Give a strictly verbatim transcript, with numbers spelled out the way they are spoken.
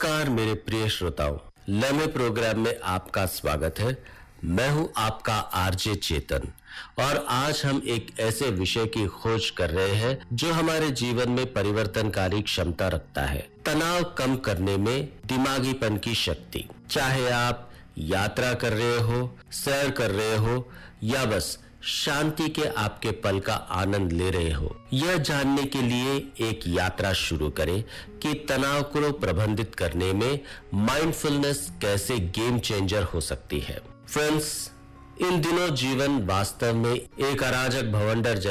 नमस्कार मेरे प्रिय श्रोताओं, लम्हे प्रोग्राम में आपका स्वागत है। मैं हूं आपका आरजे चेतन और आज हम एक ऐसे विषय की खोज कर रहे हैं जो हमारे जीवन में परिवर्तनकारी क्षमता रखता है। तनाव कम करने में दिमागीपन की शक्ति। चाहे आप यात्रा कर रहे हो, सैर कर रहे हो या बस शांति के आपके पल का आनंद ले रहे हो, यह जानने के लिए एक यात्रा शुरू करें कि तनाव को प्रबंधित करने में माइंडफुलनेस कैसे गेम चेंजर हो सकती है। फ्रेंड्स, इन दिनों जीवन वास्तव में एक अराजक भवंडर